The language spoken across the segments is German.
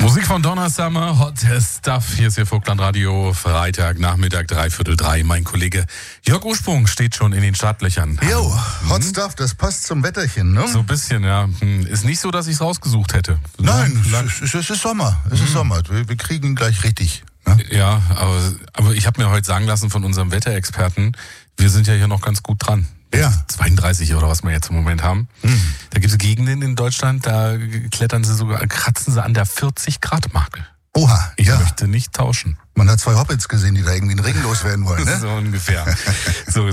Musik von Donna Summer, Hot Stuff. Hier ist Ihr Vogtland-Radio, Freitagnachmittag, 3:45. Mein Kollege Jörg Ursprung steht schon in den Startlöchern. Jo, Hot Stuff, das passt zum Wetterchen, ne? So ein bisschen, ja. Ist nicht so, dass ich es rausgesucht hätte. Nein, es ist Sommer. Es ist Sommer. Wir kriegen ihn gleich richtig. Ne? Ja, aber ich habe mir heute sagen lassen von unserem Wetterexperten, wir sind ja hier noch ganz gut dran. Ja. 32 oder was wir jetzt im Moment haben. Da gibt es Gegenden in Deutschland, da kratzen sie an der 40-Grad-Marke. Oha, Ich ja. möchte nicht tauschen. Man hat 2 Hobbits gesehen, die da irgendwie einen Ring loswerden wollen, ne? So ungefähr. so.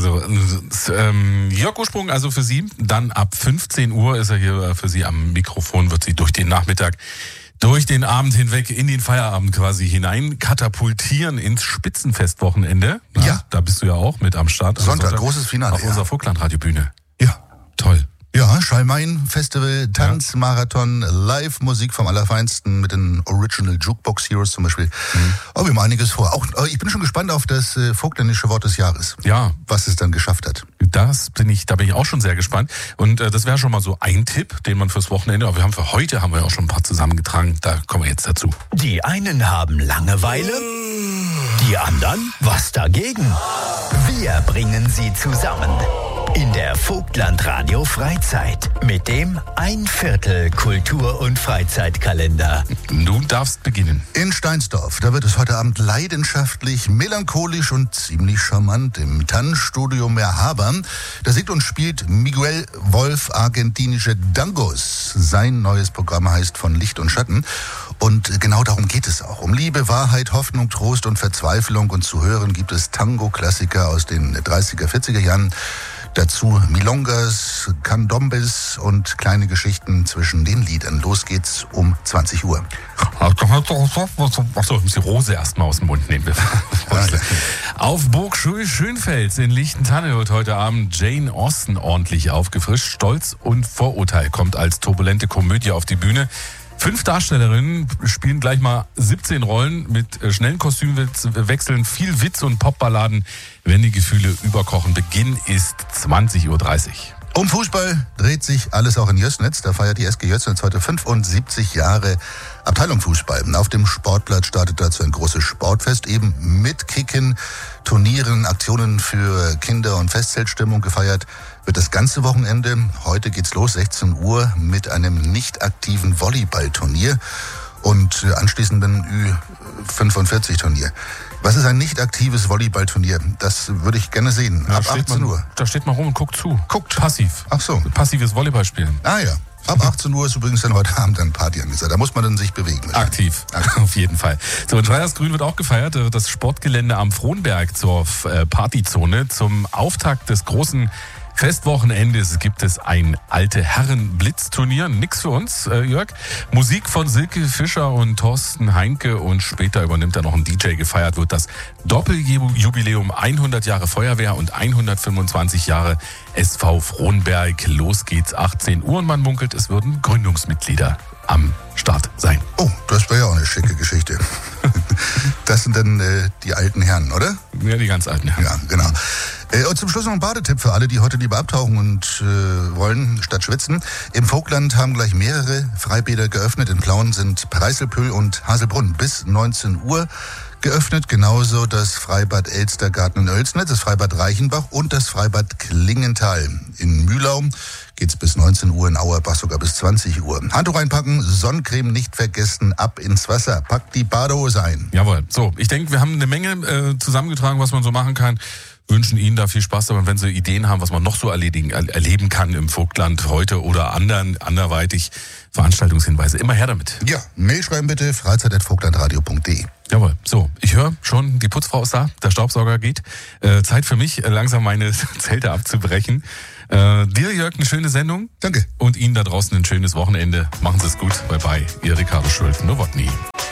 Jörg Ursprung also für Sie. Dann ab 15 Uhr ist er hier für Sie am Mikrofon, wird Sie durch den Nachmittag, durch den Abend hinweg in den Feierabend quasi hinein katapultieren ins Spitzenfestwochenende. Na, Ja. Da bist du ja auch mit am Start. Sonntag, großes Finale, Auf ja. unserer Vogtland-Radiobühne. Ja. Toll. Ja, Schalmein-Festival, Tanzmarathon, Live-Musik vom Allerfeinsten mit den Original Jukebox Heroes zum Beispiel. Oh, wir haben einiges vor. Auch, ich bin schon gespannt auf das vogtländische Wort des Jahres. Ja. Was es dann geschafft hat. Da bin ich auch schon sehr gespannt. Und das wäre schon mal so ein Tipp, den man fürs Wochenende, aber für heute haben wir auch schon ein paar zusammengetragen. Da kommen wir jetzt dazu. Die einen haben Langeweile, die anderen was dagegen. Wir bringen sie zusammen in der Vogtland-Radio Freizeit mit dem 1/4 Kultur- und Freizeitkalender. Du darfst beginnen. In Steinsdorf, da wird es heute Abend leidenschaftlich, melancholisch und ziemlich charmant im Tanzstudio Merhaba. Da singt und spielt Miguel Wolf argentinische Dangos. Sein neues Programm heißt Von Licht und Schatten. Und genau darum geht es auch. Um Liebe, Wahrheit, Hoffnung, Trost und Verzweiflung. Und zu hören gibt es Tango-Klassiker aus den 30er, 40er Jahren. Dazu Milongas, Candombes und kleine Geschichten zwischen den Liedern. Los geht's um 20 Uhr. Achso, ich muss die Rose erstmal aus dem Mund nehmen. Auf Burg Schönfels in Lichtentanne wird heute Abend Jane Austen ordentlich aufgefrischt. Stolz und Vorurteil kommt als turbulente Komödie auf die Bühne. 5 Darstellerinnen spielen gleich mal 17 Rollen mit schnellen Kostümwechseln, viel Witz und Popballaden, wenn die Gefühle überkochen. Beginn ist 20:30 Uhr. Um Fußball dreht sich alles auch in Jößnitz. Da feiert die SG Jößnitz heute 75 Jahre Abteilung Fußball. Auf dem Sportplatz startet dazu ein großes Sportfest, eben mit Kicken, Turnieren, Aktionen für Kinder- und Festzeltstimmung. Gefeiert wird das ganze Wochenende. Heute geht's los, 16 Uhr, mit einem nicht aktiven Volleyballturnier und anschließenden Ü45-Turnier. Was ist ein nicht aktives Volleyballturnier? Das würde ich gerne sehen. Ab 18 Uhr. Da steht man rum und guckt zu. Guckt. Passiv. Ach so. Passives Volleyballspielen. Ah ja. Ab 18 Uhr ist übrigens dann heute Abend eine Party angesagt. Da muss man dann sich bewegen. Aktiv, auf jeden Fall. So, in Schreiersgrün wird auch gefeiert. Das Sportgelände am Frohnberg zur Partyzone. Zum Auftakt des großen Festwochenendes gibt es ein alte Herren-Blitzturnier. Nix für uns, Jörg. Musik von Silke Fischer und Thorsten Heinke und später übernimmt er noch ein DJ. Gefeiert wird das Doppeljubiläum 100 Jahre Feuerwehr und 125 Jahre SV Frohnberg. Los geht's, 18 Uhr und man munkelt, es würden Gründungsmitglieder am Start sein. Oh, das wäre ja auch eine schicke Geschichte. Das sind dann die alten Herren, oder? Ja, die ganz alten Herren. Ja, genau. Und zum Schluss noch ein Badetipp für alle, die heute lieber abtauchen und wollen, statt schwitzen. Im Vogtland haben gleich mehrere Freibäder geöffnet. In Plauen sind Preißelpühl und Haselbrunn bis 19 Uhr geöffnet. Genauso das Freibad Elstergarten in Oelsnitz, das Freibad Reichenbach und das Freibad Klingenthal. In Mühlau geht's bis 19 Uhr, in Auerbach sogar bis 20 Uhr. Handtuch einpacken, Sonnencreme nicht vergessen, ab ins Wasser. Packt die Badehose ein. Jawohl. So, ich denke, wir haben eine Menge zusammengetragen, was man so machen kann. Wünschen Ihnen da viel Spaß, aber wenn Sie Ideen haben, was man noch so erleben kann im Vogtland heute oder anderweitig, Veranstaltungshinweise, immer her damit. Ja, Mail schreiben bitte, freizeit@vogtlandradio.de. Jawohl, so, ich höre schon, die Putzfrau ist da, der Staubsauger geht. Zeit für mich, langsam meine Zelte abzubrechen. Dir, Jörg, eine schöne Sendung. Danke. Und Ihnen da draußen ein schönes Wochenende. Machen Sie es gut. Bye bye. Ihr Ricardo Schulz, Nowotny.